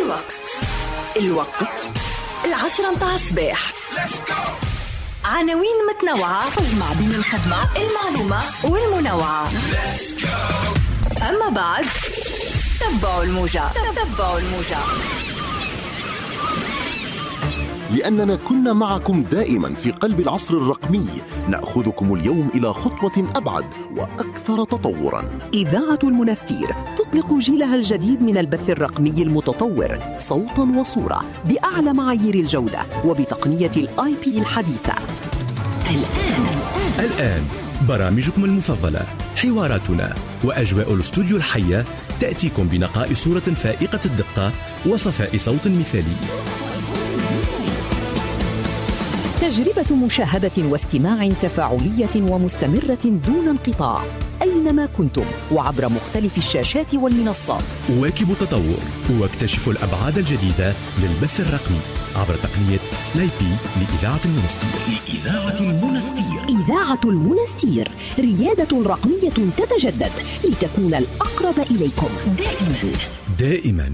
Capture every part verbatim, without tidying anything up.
الوقت الوقت العشرة متاع الصباح. عناوين متنوعة تجمع بين الخدمة، المعلومة والمنوعة. أما بعد تبعوا الموجة تبعوا الموجة لأننا كنا معكم دائما في قلب العصر الرقمي، نأخذكم اليوم إلى خطوة أبعد وأكثر تطورا. إذاعة المنستير تطلق جيلها الجديد من البث الرقمي المتطور صوتا وصورة بأعلى معايير الجودة وبتقنية الآي بي الحديثة. الآن الآن برامجكم المفضلة، حواراتنا وأجواء الاستوديو الحية تأتيكم بنقاء صورة فائقة الدقة وصفاء صوت مثالي. تجربة مشاهدة واستماع تفاعلية ومستمرة دون انقطاع أينما كنتم وعبر مختلف الشاشات والمنصات. واكبوا التطور واكتشفوا الأبعاد الجديدة للبث الرقمي عبر تقنية لاي بي لإذاعة المنستير. لإذاعة المنستير إذاعة المنستير ريادة رقمية تتجدد لتكون الأقرب إليكم دائما دائما.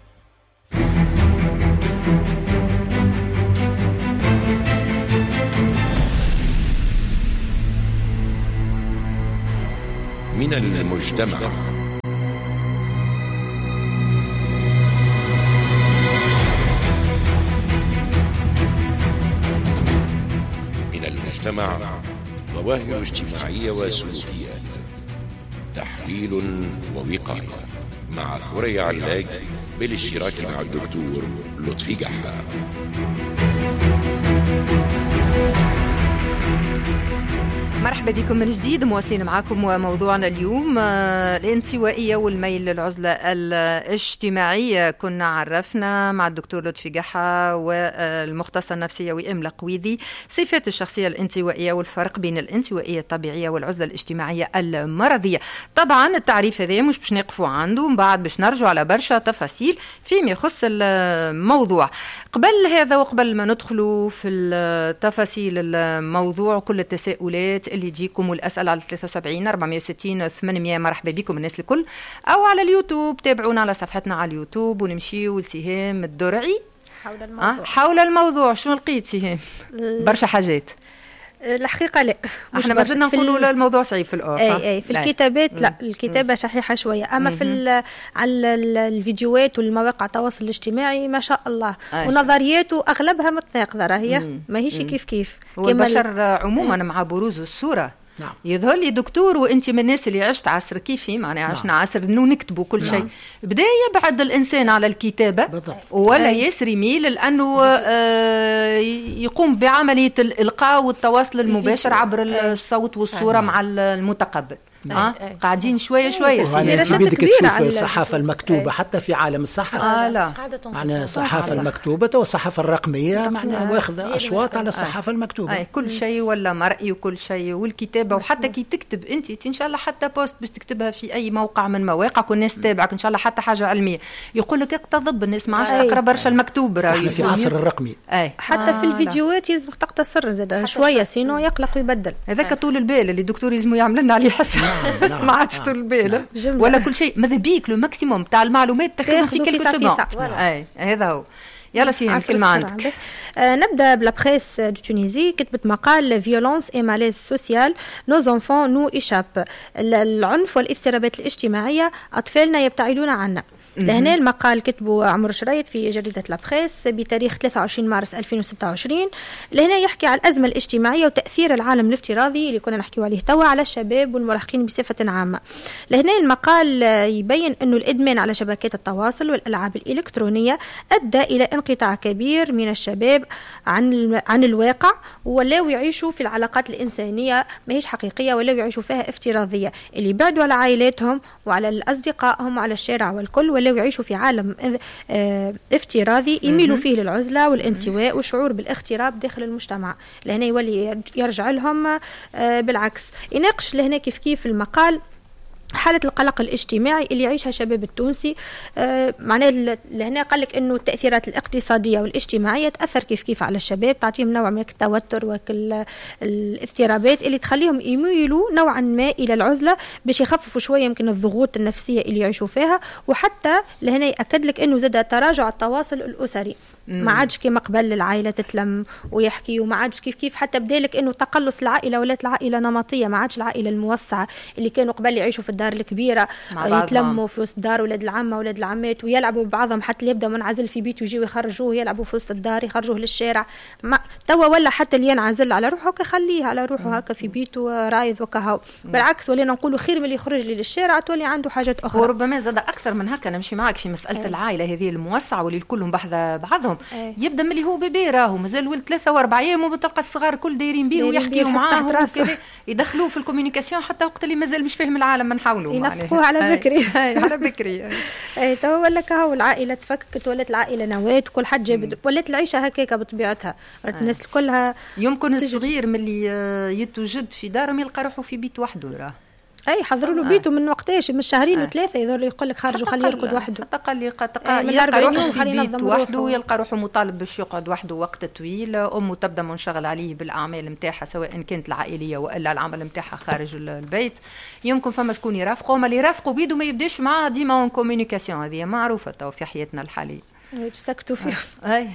من المجتمع من المجتمع ظواهر اجتماعية وسلوكيات، تحليل ووقاية، مع ثريا علاج بالاشتراك مع الدكتور لطفي جحا. مرحبا بكم من جديد، مواصلين معكم وموضوعنا اليوم الانطوائية والميل للعزلة الاجتماعية. كنا عرفنا مع الدكتور لطفي جحا والمختصة النفسية وإم لقويدي صفات الشخصية الانطوائية والفرق بين الانطوائية الطبيعية والعزلة الاجتماعية المرضية. طبعا التعريف هذا مش باش نقفوا عنده، من بعد باش نرجع على برشا تفاصيل فيما يخص الموضوع. قبل هذا وقبل ما ندخلوا في التفاصيل الموضوع وكل التساؤلات اللي يجيكم والأسئلة على ثلاثة وسبعين أربعمية وستين ثمانمية، مرحبا بكم الناس الكل، أو على اليوتيوب تابعونا على صفحتنا على اليوتيوب. ونمشيو لسهام الدرعي حول الموضوع. أه؟ حول الموضوع شنو لقيت سهام؟ برشا حاجات الحقيقة لا، احنا ما زلنا نقولوا الموضوع صعيب في الأوف. اي اي في الكتابات لا، الكتابة شحيحة شوية، اما في على الفيديوهات والمواقع التواصل الاجتماعي ما شاء الله، أي. ونظرياته اغلبها متناقضة، راهي ماهيش كيف كيف. والبشر عموما مع بروز الصورة نعم. يظهر لي دكتور وانت من الناس اللي عشت عصر كيفي، معناها عشنا نعم. عصر انه نكتبوا كل نعم. شيء بدا يبعد الانسان على الكتابه بالضبط. ولا أي. يسري يميل لانه آه يقوم بعمليه الالقاء والتواصل المباشر عبر أي. الصوت والصوره أي. مع المتقبل. آه. قاعدين شويه شويه بدك تشوف الصحافه المكتوبه حتى في عالم الصحافه آه لا. معناها الصحافه المكتوبه والصحافه الرقميه معناها واخذه اشواط على الصحافه المكتوبه. آه. كل شيء ولا مرئي وكل شيء والكتابه، وحتى كي تكتب انت ان شاء الله حتى بوست باش تكتبها في اي موقع من مواقعك والناس تتابعك ان شاء الله، حتى حاجه علميه يقول لك اقتضب الناس ما عادش تقرا برشا المكتوب. احنا في العصر الرقمي آه. حتى آه في الفيديوهات يلزمك تقتصر زاد شويه سينو يقلق ويبدل. هذاك طول البال اللي الدكتور يلزمو يعمل لنا عليه حسب ما عادش طول البال ولا كل شيء، ماذا بيك لو ماكسيموم تاع المعلومات تاخذ في كلمه سكوند. اي هذا هو. يلا سيهم كلمة عندك. آه نبدأ بلا بريس دو تونيزي، كتبت مقال فيولونس اي ماليز سوسيال نو زونفون نو إيشاب، العنف والاضطرابات الاجتماعية أطفالنا يبتعدون عنا. لهنا المقال كتبه عمر شريط في جريدة لابريس بتاريخ ثلاثة وعشرين مارس ألفين وستة وعشرين. لهنا يحكي على الأزمة الاجتماعية وتأثير العالم الافتراضي اللي كنا نحكي عليه توا على الشباب والمراهقين بصفة عامة. لهنا المقال يبين أنه الإدمان على شبكات التواصل والألعاب الإلكترونية أدى إلى انقطاع كبير من الشباب عن عن الواقع، ولاو يعيشوا في العلاقات الإنسانية ما هيش حقيقية، ولاو يعيشوا فيها افتراضية، اللي بعدوا على عائلاتهم وعلى أصدقائهم وعلى الشارع والكل، ولاو يعيشوا في عالم افتراضي يميلوا فيه للعزلة والانطواء والشعور بالاغتراب داخل المجتمع. لهنا يولي يرجع لهم بالعكس. يناقش لهنا كيف كيف المقال حالة القلق الاجتماعي اللي يعيشها الشباب التونسي. آه معناه لهنا قال لك انه التأثيرات الاقتصادية والاجتماعية تأثر كيف كيف على الشباب، تعطيهم نوع من التوتر والاضطرابات اللي تخليهم يميلوا نوعا ما إلى العزلة باش يخففوا شوية يمكن الضغوط النفسية اللي يعيشوا فيها. وحتى لهنا يأكد لك انه زاد تراجع التواصل الأسري، ما عادش كما قبل العائلة تتلم ويحكي، وما عادش كيف كيف حتى بدالك انه تقلص العائلة ولات العائلة نمطية، ما عادش العائلة الموسعة اللي كانوا قبل يعيشوا في الدار الكبيرة يتلموا في وسط الدار، ولاد العمة ولاد العمات ويلعبوا ببعضهم، حتى يبدا منعزل في بيته يجيو يخرجوه يلعبوا في وسط الدار يخرجوه للشارع. توا ولا حتى اللي ينعزل على روحه كخليه على روحه هكا في بيته رايض وكهو، بالعكس ولينا نقولوا خير من اللي يخرج لي للشارع تولي عنده حاجات اخرى. وربما زاد اكثر من هكا نمشي معك في مساله أي. العائله هذه الموسعه واللي كلهم بحذ بعضهم أي. يبدا ملي هو بيبي راهو مازال ولد ثلاثة واربع ايام وبتلقى الصغار كل دايرين بيه ويحكيوا معاه يدخلوه في الكوميونيكاسيون حتى وقت اللي مازال مش فاهم العالم ما نحاولوا ينقوه على بكري على بكري اي تو ولا كهو العائله تفككت ولات العائله نواه كل حد جاب ولات العيشه هكاكا بطبيعتها ولات الناس كلها. يمكن الصغير ملي يتوجد في دارهم يلقى روحه في بيت وحده راه اي حضروا له بيته من وقتاش من شهرين آه. وثلاثه يقول يقول لك خرج وخليه يرقد وحده حتى قال لي قال يلقى روحه في بيت وحده ويلقى روحه مطالب باش يقعد وحده وقت طويل. امه تبدا منشغل عليه بالاعمال نتاعها سواء كانت العائليه والا العمل نتاعها خارج البيت. يمكن فما شكون يرافقه ما اللي يرافقوا بيدو ما يبداش معاه ديما اون كوميونيكاسيون هذه معروفه تو في حياتنا الحاليه سكتوا فيه.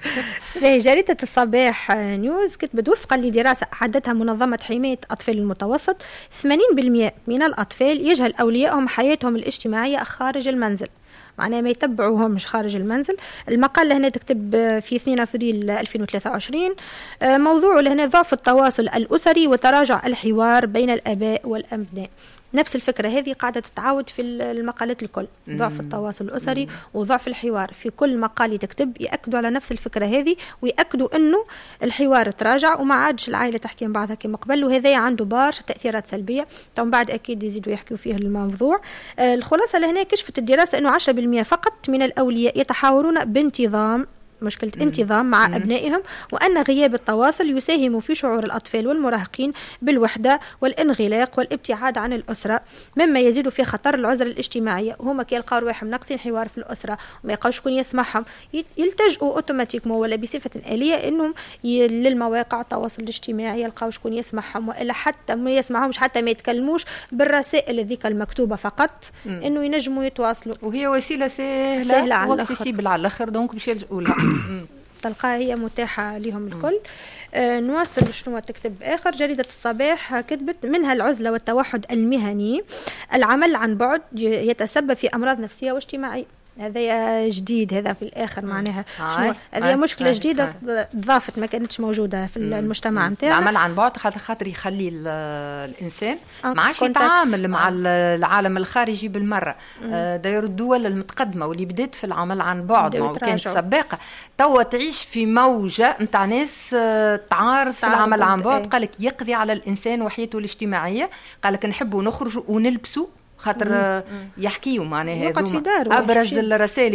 اي جريدة الصباح نيوز كتبت وفقا لدراسة أعدتها منظمة حماية أطفال المتوسط ثمانين بالمئة من الأطفال يجهل أوليائهم حياتهم الاجتماعية خارج المنزل، معناها ما يتبعوهمش خارج المنزل. المقال هنا تكتب في اثنين أبريل ألفين وثلاثة وعشرين موضوع لهنا ضعف التواصل الأسري وتراجع الحوار بين الآباء والأبناء. نفس الفكرة هذه قاعدة تتعاود في المقالات الكل، ضعف التواصل الأسري وضعف الحوار. في كل مقال تكتب يأكدوا على نفس الفكرة هذه ويأكدوا أنه الحوار تراجع وما عادش العائلة تحكي مع بعضها كما قبل، وهذا عنده برشا تأثيرات سلبية. طبعا بعد أكيد يزيدوا يحكوا فيه الموضوع. آه الخلاصة لهنا كشفت الدراسة أنه عشرة بالمئة فقط من الأولياء يتحاورون بانتظام مشكلة مم. انتظام مع مم. أبنائهم، وأن غياب التواصل يساهم في شعور الأطفال والمراهقين بالوحدة والانغلاق والابتعاد عن الأسرة، مما يزيد في خطر العزلة الاجتماعية. هما كي يلقاو رواحهم ناقصين حوار في الأسرة وما يلقاوش شكون يسمعهم يلتجئوا اوتوماتيكمون ولا بصفة آلية انهم للمواقع التواصل الاجتماعي يلقاو شكون يسمعهم، والا حتى ما يسمعهمش حتى ما يتكلموش بالرسائل ذيك المكتوبة فقط مم. انه ينجموا يتواصلوا، وهي وسيلة سهلة, سهلة واكسيسيبل على الآخر دونك باش يلجؤوا لها تلقاها هي متاحة لهم الكل. آه نواصل شنو تكتب آخر جريدة الصباح كتبت منها العزلة والتوحد المهني، العمل عن بعد يتسبب في أمراض نفسية واجتماعية. هذا جديد هذا في الآخر معناها شنو هذه مشكلة جديدة ضافت ما كانتش موجودة في المجتمع نتاعنا. العمل عن بعد خاطر خاطر يخلي الإنسان ما عادش يتعامل مع العالم الخارجي بالمرة. داير الدول المتقدمة واللي بدأت في العمل عن بعد وكانت سباقة توا تعيش في موجة نتاع ناس تعارض في العمل عن بعد. قالك يقضي على الإنسان وحياته الاجتماعية، قالك نحبوا نخرجوا ونلبسوا خاطر يحكيوا معناها هذوما ابرز الرسائل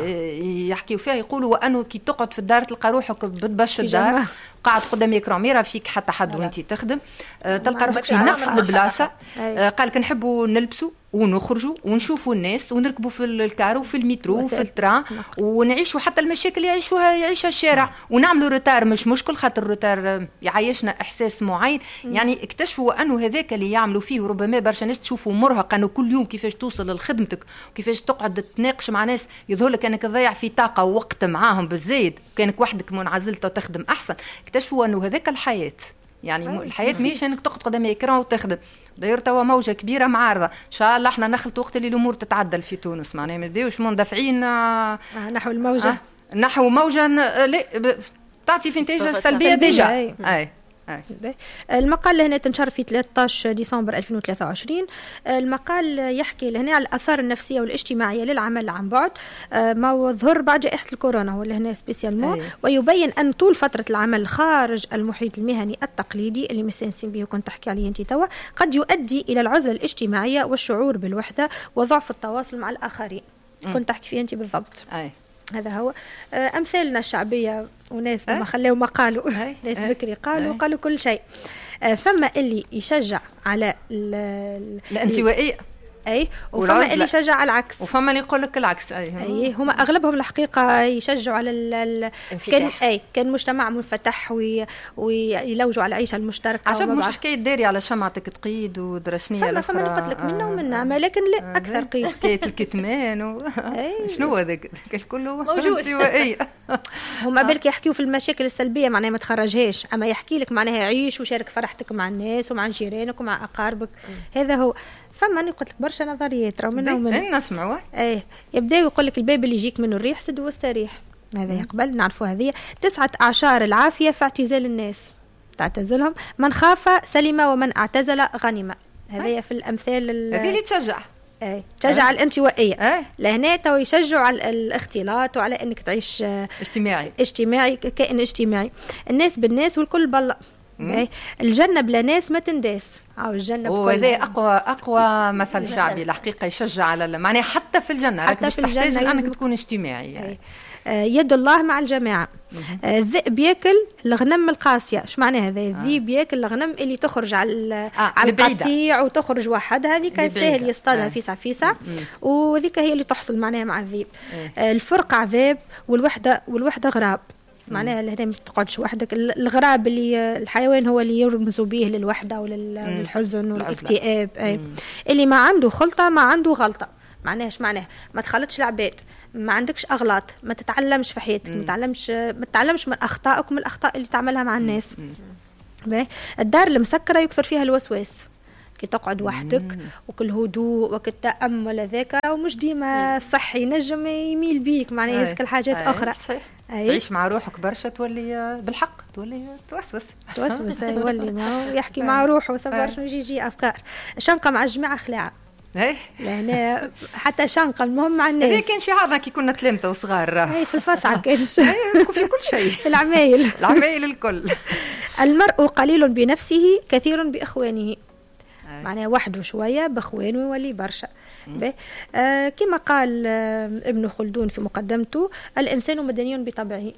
يحكيوا فيها يقولوا وانه كي تقعد في الدار تلقى روحك بتبش الدار قاعد قدام اكرام ما يرى فيك حتى حد وانت تخدم تلقى روحك في نفس البلاصه. قالك نحبوا نلبسوا ونخرجوا ونشوفوا الناس ونركبوا في الكارو وفي المترو وفي التران ونعيشوا حتى المشاكل يعيشوها يعيشها الشارع ونعملوا روتار مش مشكل خاطر الروتار يعيشنا احساس معين. يعني اكتشفوا انه هذاك اللي يعملوا فيه وربما برشا ناس تشوفوا مرهق انه كل يوم كيفاش توصل لخدمتك وكيفاش تقعد تناقش مع ناس يظهر لك انك تضيع في طاقه ووقت معاهم بالزايد كانك وحدك منعزلته وتخدم احسن. اكتشفوا انه هذاك الحياه يعني الحياه مش انك تقعد قدام اكران وتخدم. داير توا موجه كبيره معارضه ان شاء الله احنا نخلط وقت اللي الامور تتعدل في تونس معناها ما نبداوش مندفعين آه نحو الموجه آه نحو موجه لا تعطي في نتيجه سلبيه ديجا. اي, أي. أي. المقال هنا تنشر في ثلاثة عشر ديسمبر ألفين وثلاثة وعشرين. المقال يحكي لهنا على الآثار النفسية والاجتماعية للعمل عن بعد ما ظهر بعد جائحة الكورونا ولا هنا سبيسيالمون، ويبين أن طول فترة العمل خارج المحيط المهني التقليدي اللي مستنسين به كنت تحكي عليه أنت توا قد يؤدي إلى العزلة الاجتماعية والشعور بالوحدة وضعف التواصل مع الآخرين. م. كنت تحكي فيه أنت بالضبط. أي. هذا هو أمثالنا الشعبية وناس لما خلوا ما قالوا ناس بكري قالوا أي. قالوا كل شيء. فما اللي يشجع على الانطوائية اي وفما اللي يشجع على العكس وفما اللي يقول لك العكس. اي اي هما اغلبهم الحقيقه يشجعوا على ال... كان اي كان مجتمع منفتح وي... ويلوجوا على العيشه المشتركه. عشان مش حكايه داري على شمعتك تقيد ودرشنيه الاخرى فما اللي قلت لك منه ومنها ما لكن لا آه اكثر قيد حكايه الكتمان و... شنو هذاك كله موجود. هما بالك يحكيوا في المشاكل السلبيه معناها ما تخرجهاش، اما يحكي لك معناها عيش وشارك فرحتك مع الناس ومع جيرانك ومع اقاربك. هذا هو. فما انا قلت لك برشا نظريات راه منها ومنها نسمعوا. ايه يبداو يقول لك الباب اللي يجيك منه الريح سد واستريح. هذا يقبل نعرفوا هذه تسعة أعشار العافية في اعتزال الناس، تعتزلهم. من خاف سلم ومن اعتزل غنم. هذه في الأمثال هذه اللي تشجع اي تشجع الانطوائيه. أي. لهنا تو يشجعوا على الاختلاط وعلى انك تعيش اجتماعي اجتماعي كائن اجتماعي، الناس بالناس والكل بالله. الجنه بلا ناس ما تنداس. او الجنه وهذا اقوى اقوى مثل شعبي الحقيقه يشجع على معناها حتى في الجنه راك مش تحتاج انك تكون اجتماعي يعني. يد الله مع الجماعه. الذئب ياكل الغنم القاسيه. ايش معنى هذا؟ الذئب ياكل الغنم اللي تخرج على آه. على القطيع وتخرج وحدها، هذيك سهل يصطادها آه. فيسع فيسع وذيك هي اللي تحصل معناها مع الذئب. آه. الفرق عذاب والوحده والوحده غراب. معناها لهنا ما تقعدش وحدك. الغراب اللي الحيوان هو اللي يرمزوا به للوحده وللحزن والاكتئاب. أي. اللي ما عنده خلطه ما عنده غلطه. معناها ايش معناها؟ ما تخلطش العباد، ما عندكش اغلاط، ما تتعلمش في حياتك، ما تتعلمش ما تتعلمش من اخطائك ومن الاخطاء اللي تعملها مع الناس. باهي. الدار المسكره يكثر فيها الوسواس. كي تقعد وحدك وكل هدوء وكالتأمل ذاك ومش ديما صحي نجم يميل بيك معناها يسكل حاجات أي. أخرى. صحيح. تعيش مع روحك برشا تولي بالحق تولي توسوس توسوس يولي ما يحكي مع روحه صبر يجي يجي أفكار. شنقة مع الجماعة خلاعة. ايه يعني حتى شنقة المهم مع الناس. هذا كان شعارنا كي كنا تلامذة وصغار. اي في الفصعة كان في كل شيء في العمايل العمايل الكل. المرء قليل بنفسه كثير بإخوانه. معناها وحده شوية بإخوانه يولي برشا. آه كما قال آه ابن خلدون في مقدمته الإنسان مدني بطبعه.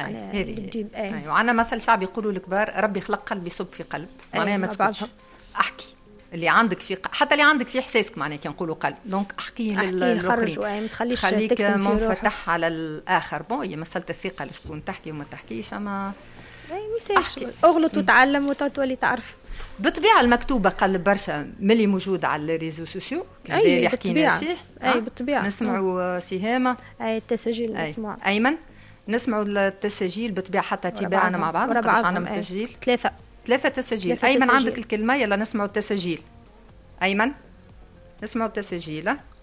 هذه أيوة. وعنا مثل شعبي يقولوا الكبار ربي خلق قلب يصب في قلب. معناها ما تسكتش احكي اللي عندك في حتى اللي عندك في احساسك معناها كي نقولوا قلب دونك احكي للاخرين ما تخليش خليك منفتح على الاخر. بون هي مساله الثقه اللي تكون تحكي وما تحكيش اما اي ميساج اغلط وتعلم وتولي تعرف. بالطبيعه المكتوبه قلب برشا ملي موجود على الريزو سوسيو اللي حكينا فيه. اي بالطبيعه نسمعوا سهامه اي التسجيل نسمعوا ايمن نسمعوا التسجيل بالطبيعه حتى تباعنا مع بعض باش عندنا تسجيل ثلاثه ثلاثه تسجيل. ايمن عندك الكلمه يلا نسمعوا التسجيل. ايمن نسمعوا التسجيل.